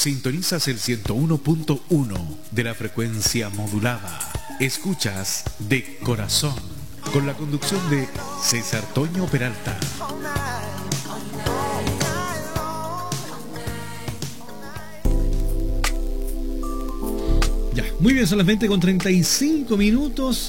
Sintonizas el 101.1 de la frecuencia modulada. Escuchas De Corazón, con la conducción de César Toño Peralta. Ya, muy bien, son las 20:35.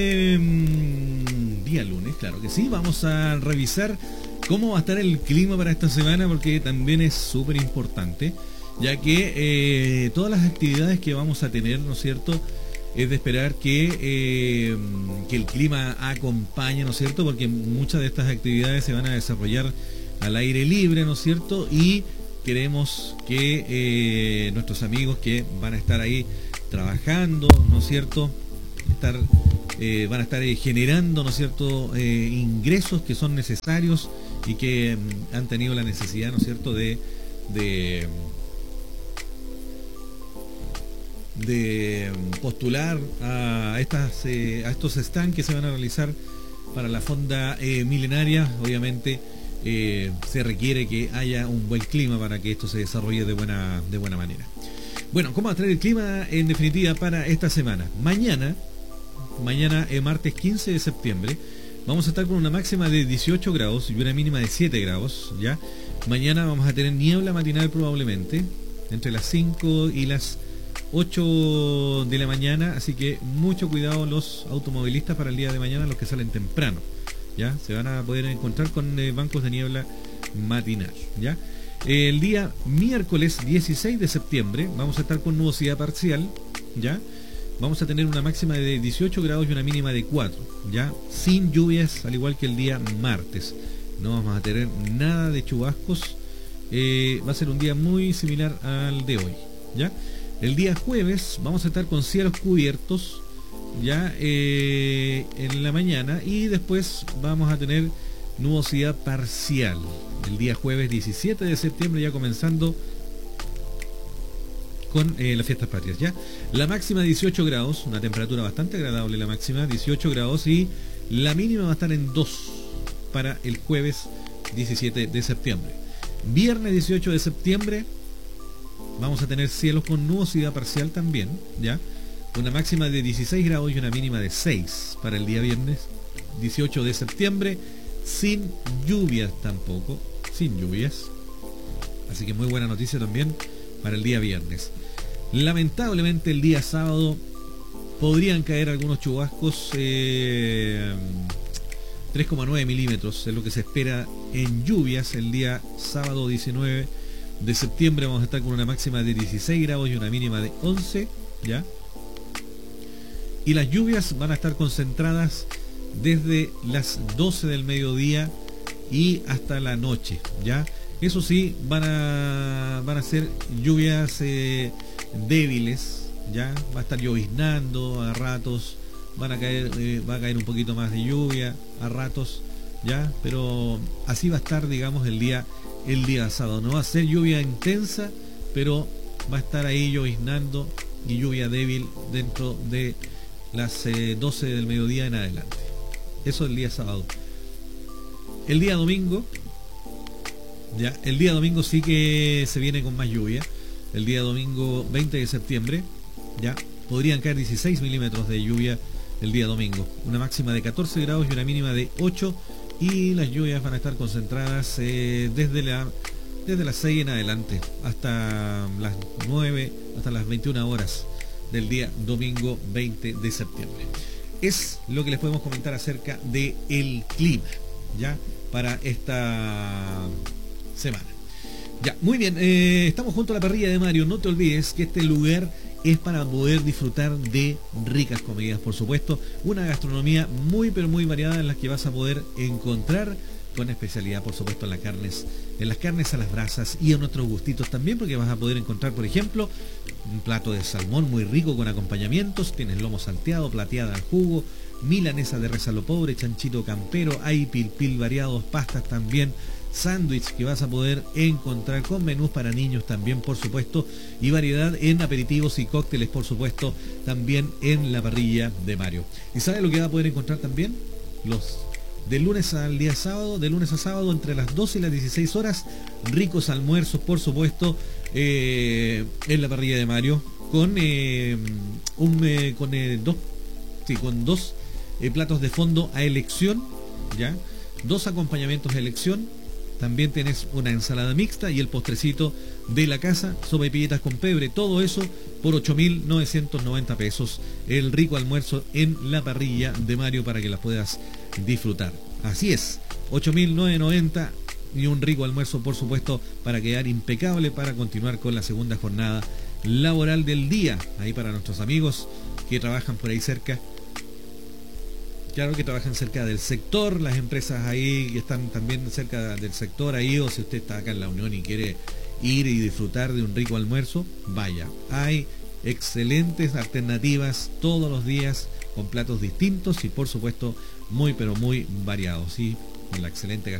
Día lunes, claro que sí. Vamos a revisar cómo va a estar el clima para esta semana, porque también es súper importante, ya que todas las actividades que vamos a tener, ¿no es cierto?, es de esperar que el clima acompañe, ¿no es cierto?, porque muchas de estas actividades se van a desarrollar al aire libre, ¿no es cierto?, y queremos que nuestros amigos que van a estar ahí trabajando, ¿no es cierto?, van a estar generando, ¿no es cierto?, ingresos que son necesarios y que han tenido la necesidad, ¿no es cierto?, de postular a estos stands que se van a realizar para la fonda milenaria. Obviamente se requiere que haya un buen clima para que esto se desarrolle de buena manera. Bueno, ¿cómo va a estar el clima en definitiva para esta semana? Mañana, martes 15 de septiembre, vamos a estar con una máxima de 18 grados y una mínima de 7 grados, ¿ya? Mañana vamos a tener niebla matinal probablemente, entre las 5 y las 8 de la mañana, así que mucho cuidado los automovilistas para el día de mañana, los que salen temprano, ¿ya? Se van a poder encontrar con bancos de niebla matinal, ¿ya? El día miércoles 16 de septiembre vamos a estar con nubosidad parcial, ¿ya? Vamos a tener una máxima de 18 grados y una mínima de 4, ¿ya? Sin lluvias, al igual que el día martes. No vamos a tener nada de chubascos. Va a ser un día muy similar al de hoy, ¿ya? El día jueves vamos a estar con cielos cubiertos, ya, en la mañana, y después vamos a tener nubosidad parcial. El día jueves 17 de septiembre, ya comenzando con las fiestas patrias, ¿ya? La máxima 18 grados, una temperatura bastante agradable la máxima, 18 grados, y la mínima va a estar en 2 para el jueves 17 de septiembre. Viernes 18 de septiembre vamos a tener cielos con nubosidad parcial también, ¿ya? Una máxima de 16 grados y una mínima de 6 para el día viernes 18 de septiembre, sin lluvias tampoco, sin lluvias. Así que muy buena noticia también para el día viernes. Lamentablemente el día sábado podrían caer algunos chubascos, 3,9 milímetros es lo que se espera en lluvias. El día sábado 19 de septiembre vamos a estar con una máxima de 16 grados y una mínima de 11, ¿ya? Y las lluvias van a estar concentradas desde las 12 del mediodía y hasta la noche, ¿ya? Eso sí, van a ser lluvias débiles, ¿ya? Va a estar lloviznando a ratos, va a caer un poquito más de lluvia a ratos, ¿ya? Pero así va a estar, digamos, el día sábado. No va a ser lluvia intensa, pero va a estar ahí lloviznando y lluvia débil dentro de las 12 del mediodía en adelante. Eso el día sábado. El día domingo, ya, el día domingo sí que se viene con más lluvia. El día domingo 20 de septiembre, ya, podrían caer 16 milímetros de lluvia el día domingo. Una máxima de 14 grados y una mínima de 8. Y las lluvias van a estar concentradas desde las 6 en adelante hasta las 9, hasta las 21 horas del día domingo 20 de septiembre. Es lo que les podemos comentar acerca del clima, ya, para esta semana. Ya, muy bien, estamos junto a la parrilla de Mario. No te olvides que este lugar es para poder disfrutar de ricas comidas, por supuesto, una gastronomía muy pero muy variada en la que vas a poder encontrar con especialidad, por supuesto, en las carnes a las brasas y en otros gustitos también, porque vas a poder encontrar, por ejemplo, un plato de salmón muy rico con acompañamientos. Tienes lomo salteado, plateada al jugo, milanesa de res a lo pobre, chanchito campero, hay pil variados, pastas también, sándwich que vas a poder encontrar con menús para niños también, por supuesto, y variedad en aperitivos y cócteles, por supuesto, también en la parrilla de Mario. ¿Y sabe lo que va a poder encontrar también? Los de lunes al día sábado, de lunes a sábado entre las 12 y las 16 horas, ricos almuerzos, por supuesto, en la parrilla de Mario, con dos platos de fondo a elección, ya, 2 acompañamientos a elección. También tenés una ensalada mixta y el postrecito de la casa, sopaipillitas con pebre, todo eso por 8.990 pesos. El rico almuerzo en la parrilla de Mario para que las puedas disfrutar. Así es, 8.990 y un rico almuerzo, por supuesto, para quedar impecable para continuar con la segunda jornada laboral del día. Ahí para nuestros amigos que trabajan por ahí cerca. Claro que trabajan cerca del sector, las empresas ahí que están también cerca del sector ahí, o si usted está acá en la Unión y quiere ir y disfrutar de un rico almuerzo, vaya. Hay excelentes alternativas todos los días con platos distintos y por supuesto muy pero muy variados, ¿sí? Con la excelente